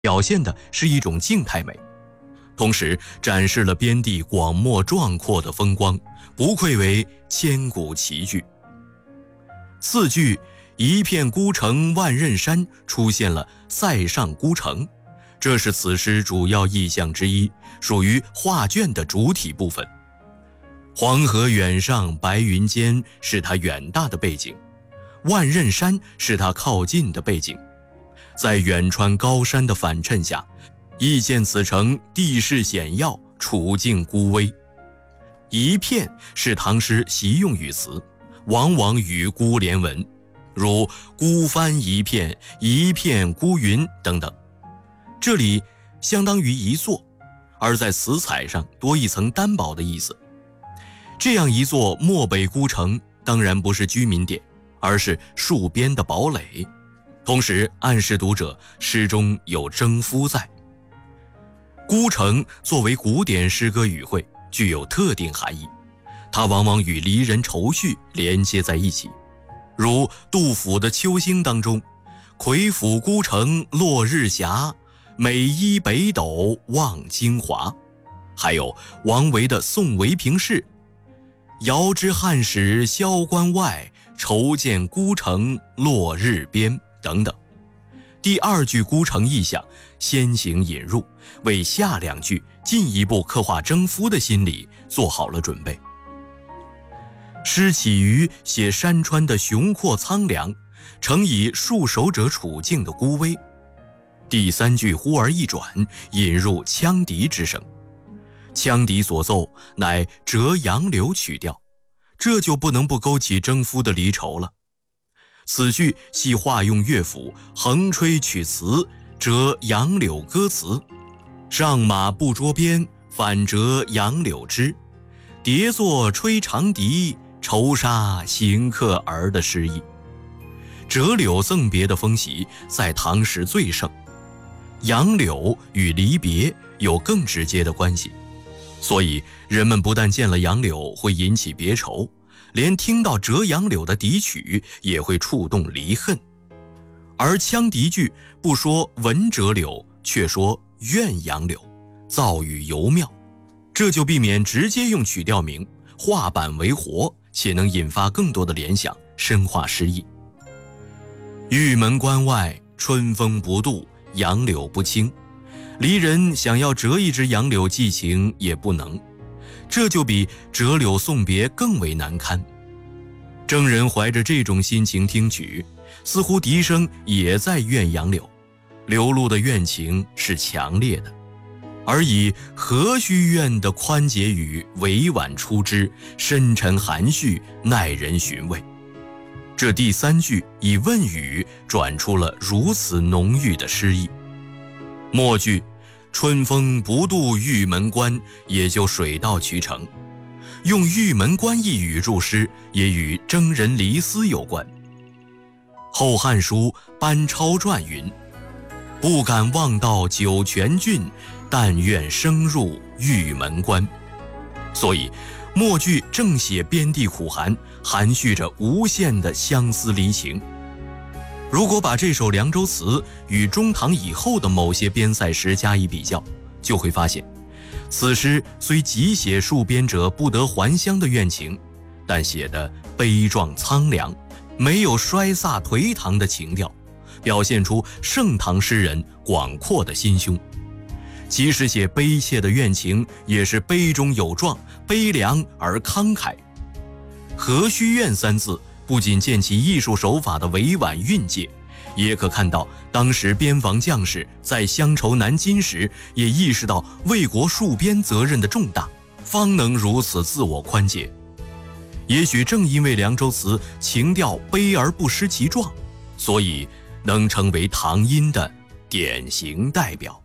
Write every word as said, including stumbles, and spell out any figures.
表现的是一种静态美，同时展示了边地广袤壮阔的风光，不愧为千古奇句。次句一片孤城万仞山出现了塞上孤城，这是此诗主要意象之一，属于画卷的主体部分。黄河远上白云间是它远大的背景，万仞山是它靠近的背景。在远川高山的反衬下，亦见此城地势险要，处境孤危。一片是唐诗习用语词，往往与孤连文，如孤帆一片、一片孤云等等，这里相当于一座，而在词彩上多一层担保的意思。这样一座漠北孤城，当然不是居民点，而是戍边的堡垒，同时暗示读者诗中有征夫在。孤城作为古典诗歌语汇，具有特定含义，它往往与离人愁绪连接在一起，如杜甫的《秋兴》当中，魁府孤城落日霞，每依北斗望京华。还有王维的《送韦平事》，遥知汉使萧关外，愁见孤城落日边等等。第二句孤城意象先行引入，为下两句进一步刻画征夫的心理做好了准备。诗起于写山川的雄阔苍凉，乘以戍守者处境的孤危。第三句忽而一转，引入羌笛之声，羌笛所奏乃折杨柳曲调，这就不能不勾起征夫的离愁了。此句系化用乐府横吹曲词，折杨柳歌词，上马不捉鞭，反折杨柳枝，叠作吹长笛，愁杀行客儿的诗意。折柳赠别的风习在唐时最盛，杨柳与离别有更直接的关系，所以人们不但见了杨柳会引起别愁，连听到折杨柳的笛曲也会触动离恨。而羌笛句不说闻折柳，却说怨杨柳，造语尤妙，这就避免直接用曲调名，化板为活，且能引发更多的联想，深化诗意。玉门关外，春风不度，杨柳不青，离人想要折一枝杨柳寄情也不能，这就比折柳送别更为难堪。征人怀着这种心情听曲，似乎笛声也在怨杨柳，流露的怨情是强烈的，而以何须怨的宽解语委婉出之，深沉含蓄，耐人寻味。这第三句以问语转出了如此浓郁的诗意。末句春风不度玉门关，也就水到渠成，用玉门关一语注诗，也与征人离思有关。后汉书班超传云：不敢望到九泉郡，但愿升入玉门关。所以末句正写边地苦寒，含蓄着无限的相思离情。如果把这首凉州词与中唐以后的某些边塞诗加以比较，就会发现此诗虽极写戍边者不得还乡的怨情，但写得悲壮苍凉，没有衰飒颓唐的情调，表现出盛唐诗人广阔的心胸。即使写悲切的怨情，也是悲中有壮，悲凉而慷慨。何须怨三字不仅见其艺术手法的委婉蕴藉，也可看到当时边防将士在乡愁难禁时，也意识到为国戍边责任的重大，方能如此自我宽解。也许正因为凉州词情调悲而不失其壮，所以能成为唐音的典型代表。